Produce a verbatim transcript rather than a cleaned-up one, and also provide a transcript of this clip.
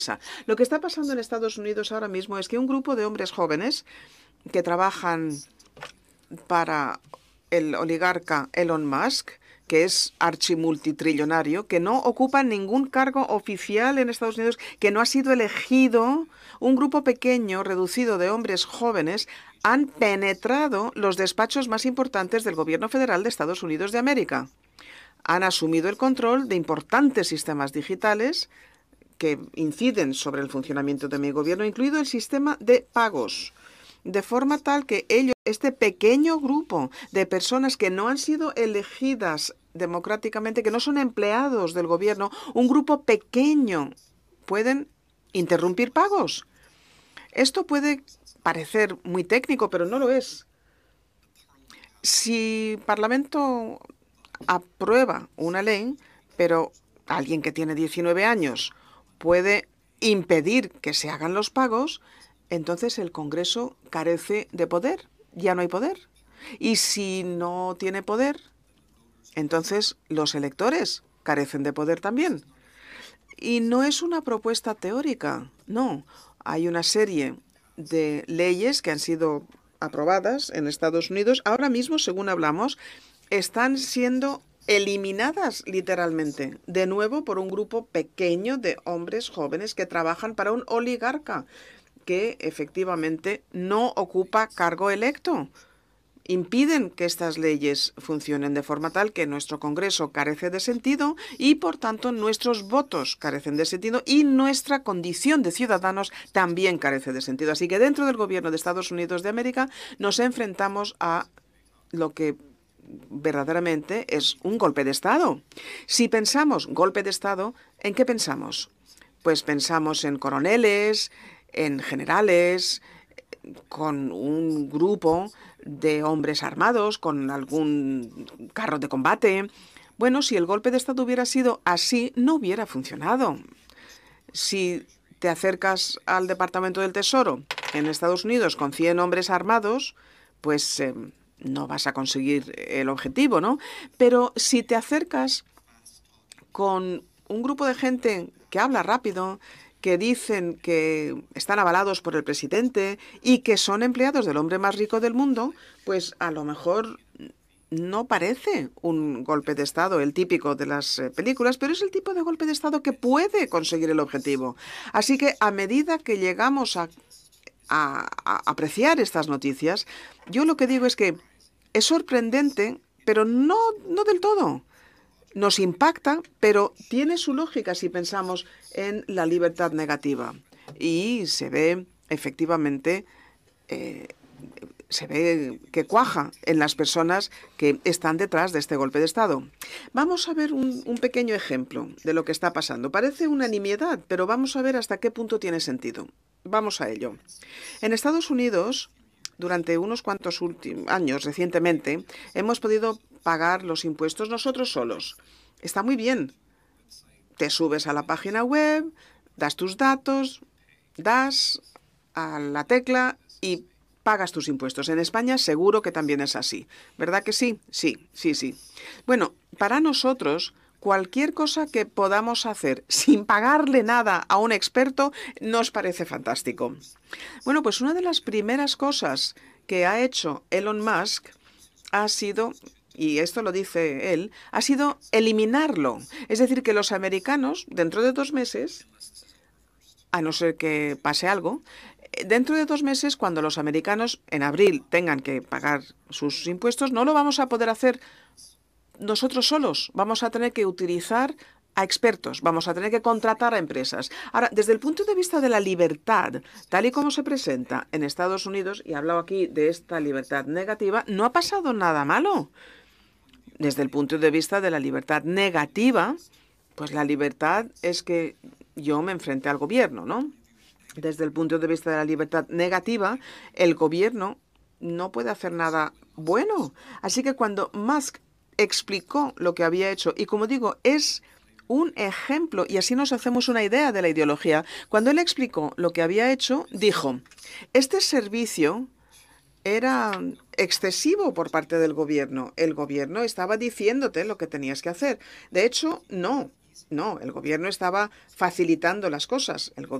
Lo que está pasando en Estados Unidos ahora mismo es que un grupo de hombres jóvenes que trabajan para el oligarca Elon Musk, que es archimultitrillonario, que no ocupa ningún cargo oficial en Estados Unidos, que no ha sido elegido, un grupo pequeño, reducido de hombres jóvenes, han penetrado los despachos más importantes del gobierno federal de Estados Unidos de América. Han asumido el control de importantes sistemas digitales que inciden sobre el funcionamiento de mi gobierno, incluido el sistema de pagos, de forma tal que ellos, este pequeño grupo de personas que no han sido elegidas democráticamente, que no son empleados del gobierno, un grupo pequeño, pueden interrumpir pagos. Esto puede parecer muy técnico, pero no lo es. Si el Parlamento aprueba una ley, pero alguien que tiene diecinueve años puede impedir que se hagan los pagos, entonces el Congreso carece de poder, ya no hay poder. Y si no tiene poder, entonces los electores carecen de poder también. Y no es una propuesta teórica, no. Hay una serie de leyes que han sido aprobadas en Estados Unidos. Ahora mismo, según hablamos, están siendo eliminadas literalmente, de nuevo por un grupo pequeño de hombres jóvenes que trabajan para un oligarca que efectivamente no ocupa cargo electo. Impiden que estas leyes funcionen de forma tal que nuestro Congreso carece de sentido y, por tanto, nuestros votos carecen de sentido y nuestra condición de ciudadanos también carece de sentido. Así que dentro del gobierno de Estados Unidos de América nos enfrentamos a lo que verdaderamente es un golpe de Estado. Si pensamos golpe de Estado, ¿en qué pensamos? Pues pensamos en coroneles, en generales, con un grupo de hombres armados, con algún carro de combate. Bueno, si el golpe de Estado hubiera sido así, no hubiera funcionado. Si te acercas al Departamento del Tesoro en Estados Unidos con cien hombres armados, pues eh, no vas a conseguir el objetivo, ¿no? Pero si te acercas con un grupo de gente que habla rápido, que dicen que están avalados por el presidente y que son empleados del hombre más rico del mundo, pues a lo mejor no parece un golpe de Estado, el típico de las eh, películas, pero es el tipo de golpe de Estado que puede conseguir el objetivo. Así que a medida que llegamos a, a, a apreciar estas noticias, yo lo que digo es que es sorprendente, pero no, no del todo. Nos impacta, pero tiene su lógica si pensamos en la libertad negativa. Y se ve, efectivamente, eh, se ve que cuaja en las personas que están detrás de este golpe de Estado. Vamos a ver un, un pequeño ejemplo de lo que está pasando. Parece una nimiedad, pero vamos a ver hasta qué punto tiene sentido. Vamos a ello. En Estados Unidos, durante unos cuantos años recientemente, hemos podido pagar los impuestos nosotros solos. Está muy bien. Te subes a la página web, das tus datos, das a la tecla y pagas tus impuestos. En España seguro que también es así. ¿Verdad que sí? Sí, sí, sí. Bueno, para nosotros, cualquier cosa que podamos hacer sin pagarle nada a un experto nos parece fantástico. Bueno, pues una de las primeras cosas que ha hecho Elon Musk ha sido, y esto lo dice él, ha sido eliminarlo. Es decir, que los americanos, dentro de dos meses, a no ser que pase algo, dentro de dos meses, cuando los americanos en abril tengan que pagar sus impuestos, no lo vamos a poder hacer nosotros solos. Vamos a tener que utilizar a expertos, vamos a tener que contratar a empresas. Ahora, desde el punto de vista de la libertad, tal y como se presenta en Estados Unidos, y he hablado aquí de esta libertad negativa, no ha pasado nada malo. Desde el punto de vista de la libertad negativa, pues la libertad es que yo me enfrente al gobierno, ¿no? Desde el punto de vista de la libertad negativa, el gobierno no puede hacer nada bueno. Así que cuando Musk explicó lo que había hecho, y como digo, es un ejemplo, y así nos hacemos una idea de la ideología, cuando él explicó lo que había hecho, dijo, este servicio era excesivo por parte del gobierno. El gobierno estaba diciéndote lo que tenías que hacer. De hecho, no. No, el gobierno estaba facilitando las cosas. El